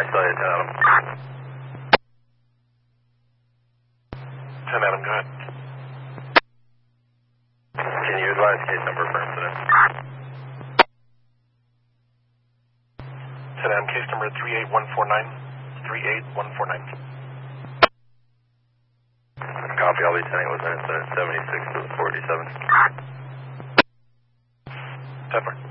I saw you, 10 Adam. 10 Adam, go ahead. Can you advise case number for incident? 10 Adam, case number 38149. 38149. Copy, I'll be sending with an incident 76 to the 47. 10-4.